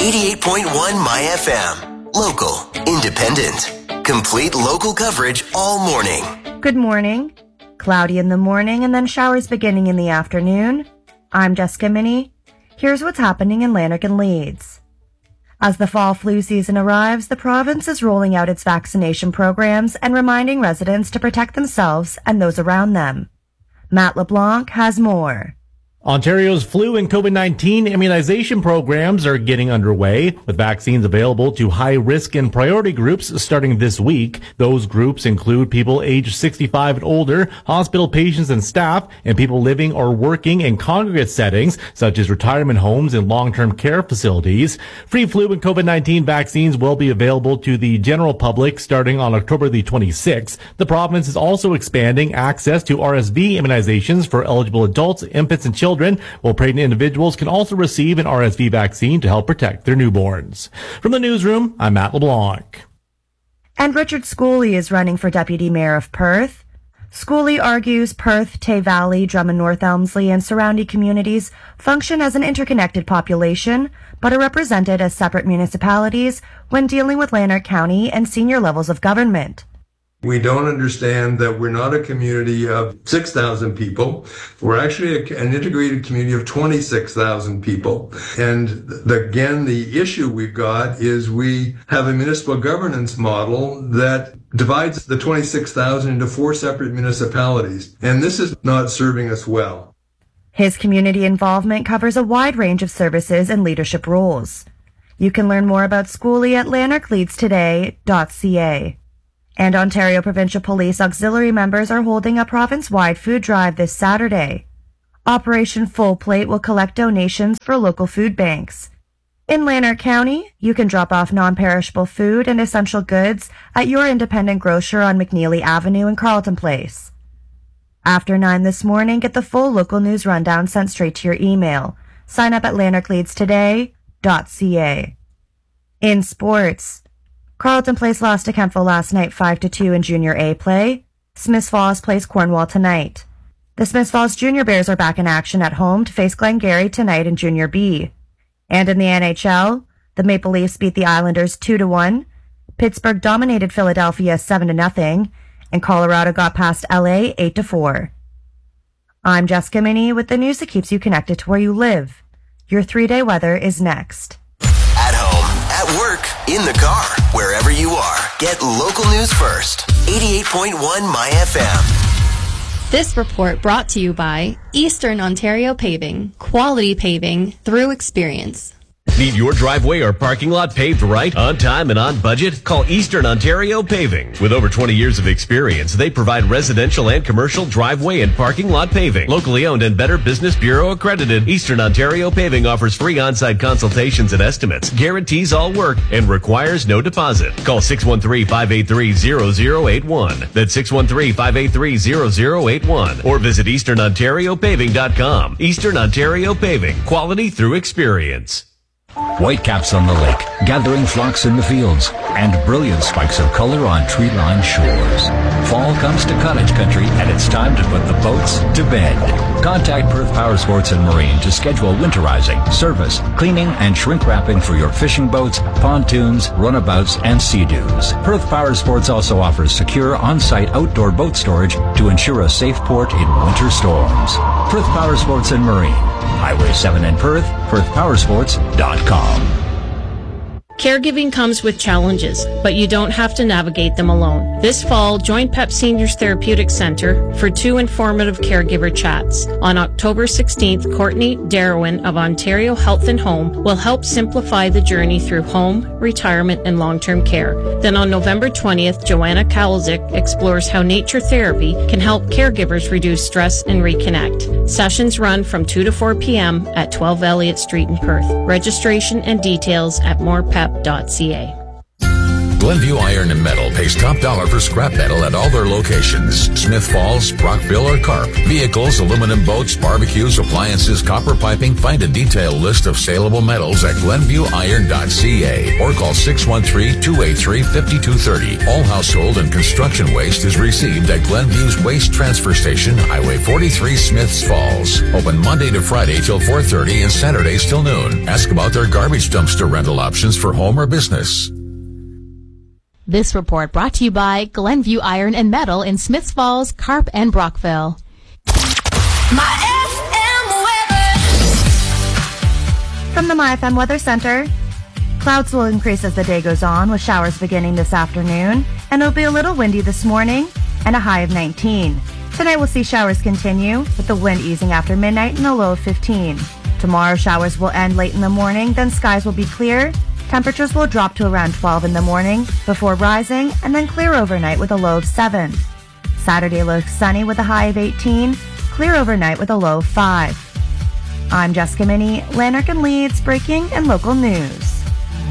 88.1 My FM. Local, independent, complete local coverage all morning. Good morning. Cloudy in the morning and then showers beginning in the afternoon. I'm Jessica Minnie. Here's what's happening in Lanark and Leeds. As the fall flu season arrives, the province is rolling out its vaccination programs and reminding residents to protect themselves and those around them. Matt LeBlanc has more. Ontario's flu and COVID-19 immunization programs are getting underway, with vaccines available to high-risk and priority groups starting this week. Those groups include people aged 65 and older, hospital patients and staff, and people living or working in congregate settings, such as retirement homes and long-term care facilities. Free flu and COVID-19 vaccines will be available to the general public starting on October the 26th. The province is also expanding access to RSV immunizations for eligible adults, infants, and children, while pregnant individuals can also receive an RSV vaccine to help protect their newborns. From the newsroom, I'm Matt LeBlanc. And Richard Schooley is running for Deputy Mayor of Perth. Schooley argues Perth, Tay Valley, Drummond North Elmsley, and surrounding communities function as an interconnected population, but are represented as separate municipalities when dealing with Lanark County and senior levels of government. We don't understand that we're not a community of 6,000 people. We're actually an integrated community of 26,000 people. And again, the issue we've got is we have a municipal governance model that divides the 26,000 into 4 separate municipalities. And this is not serving us well. His community involvement covers a wide range of services and leadership roles. You can learn more about Schooley at lanarkleadstoday.ca. And Ontario Provincial Police Auxiliary members are holding a province-wide food drive this Saturday. Operation Full Plate will collect donations for local food banks. In Lanark County, you can drop off non-perishable food and essential goods at your independent grocer on McNeely Avenue in Carleton Place. After 9 this morning, get the full local news rundown sent straight to your email. Sign up at lanarkleadstoday.ca. In sports, Carleton Place lost to Kemptville last night 5-2 in Junior A play. Smiths Falls plays Cornwall tonight. The Smiths Falls Junior Bears are back in action at home to face Glengarry tonight in Junior B. And in the NHL, the Maple Leafs beat the Islanders 2-1. Pittsburgh dominated Philadelphia 7-0, and Colorado got past LA 8-4. I'm Jessica Minnie with the news that keeps you connected to where you live. Your 3-day weather is next. At home, at work, in the car, wherever you are. Get local news first. 88.1 My FM. This report brought to you by Eastern Ontario Paving. Quality paving through experience. Need your driveway or parking lot paved right, on time, and on budget? Call Eastern Ontario Paving. With over 20 years of experience, they provide residential and commercial driveway and parking lot paving. Locally owned and Better Business Bureau accredited, Eastern Ontario Paving offers free on-site consultations and estimates, guarantees all work, and requires no deposit. Call 613-583-0081. That's 613-583-0081. Or visit EasternOntarioPaving.com. Eastern Ontario Paving. Quality through experience. Whitecaps on the lake, gathering flocks in the fields, and brilliant spikes of color on tree-lined shores. Fall comes to cottage country, and it's time to put the boats to bed. Contact Perth Power Sports and Marine to schedule winterizing, service, cleaning, and shrink wrapping for your fishing boats, pontoons, runabouts, and sea-doos. Perth Power Sports also offers secure on-site outdoor boat storage to ensure a safe port in winter storms. Perth Power Sports and Marine, Highway 7 in Perth, perthpowersports.com. Caregiving comes with challenges, but you don't have to navigate them alone. This fall, join PEP Seniors Therapeutic Center for 2 informative caregiver chats. On October 16th, Courtney Darwin of Ontario Health and Home will help simplify the journey through home, retirement, and long-term care. Then on November 20th, Joanna Kowalczyk explores how nature therapy can help caregivers reduce stress and reconnect. Sessions run from 2 to 4 p.m. at 12 Elliott Street in Perth. Registration and details at morepep.ca. Glenview Iron and Metal pays top dollar for scrap metal at all their locations. Smith Falls, Brockville, or Carp. Vehicles, aluminum boats, barbecues, appliances, copper piping. Find a detailed list of saleable metals at GlenviewIron.ca or call 613-283-5230. All household and construction waste is received at Glenview's Waste Transfer Station, Highway 43, Smiths Falls. Open Monday to Friday till 4:30 and Saturdays till noon. Ask about their garbage dumpster rental options for home or business. This report brought to you by Glenview Iron and Metal in Smiths Falls, Carp, and Brockville. From the MyFM Weather Center, clouds will increase as the day goes on, with showers beginning this afternoon, and it'll be a little windy this morning, and a high of 19. Tonight we'll see showers continue, with the wind easing after midnight and a low of 15. Tomorrow showers will end late in the morning, then skies will be clear. Temperatures will drop to around 12 in the morning before rising, and then clear overnight with a low of 7. Saturday looks sunny with a high of 18, clear overnight with a low of 5. I'm Jessica Minnie, Lanark and Leeds, breaking and local news.